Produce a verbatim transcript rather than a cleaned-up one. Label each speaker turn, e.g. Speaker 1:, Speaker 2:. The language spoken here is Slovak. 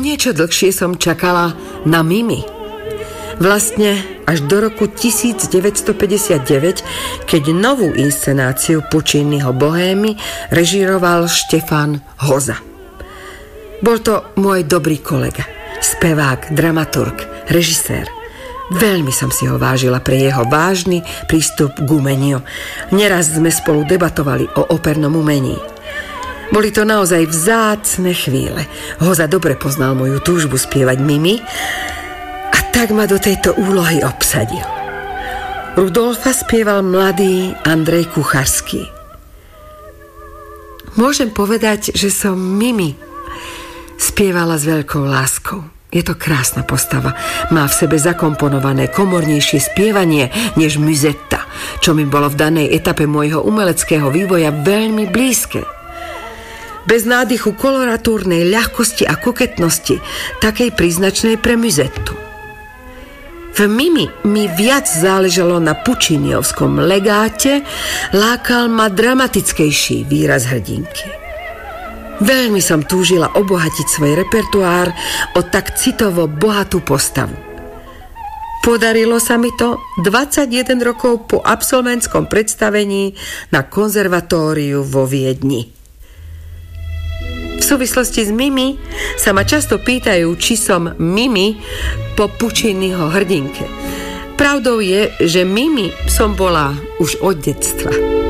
Speaker 1: niečo dlhšie som čakala na Mimi. Vlastne až do roku devätnásťstopäťdesiatdeväť, keď novú inscenáciu Pucciniho Bohémy režíroval Štefan Hoza. Bol to môj dobrý kolega, spevák, dramaturg, režisér. Veľmi som si ho vážila pre jeho vážny prístup k umeniu. Neraz sme spolu debatovali o opernom umení. Boli to naozaj vzácne chvíle. Hoza dobre poznal moju túžbu spievať Mimi a tak ma do tejto úlohy obsadil. Rudolfa spieval mladý Andrej Kucharský. Môžem povedať, že som Mimi spievala s veľkou láskou. Je to krásna postava. Má v sebe zakomponované komornejšie spievanie než Musetta, čo mi bolo v danej etape môjho umeleckého vývoja veľmi blízke. Bez nádychu koloratúrnej ľahkosti a koketnosti, takej príznačnej pre Musettu. V Mimi mi viac záležalo na Pucciniovskom legáte, lákal ma dramatickejší výraz hrdinky. Veľmi som túžila obohatiť svoj repertoár o tak citovo bohatú postavu. Podarilo sa mi to dvadsaťjeden rokov po absolventskom predstavení na konzervatóriu vo Viedni. V súvislosti s Mimi sa ma často pýtajú, či som Mimi po Pucciniho hrdinke. Pravdou je, že Mimi som bola už od detstva.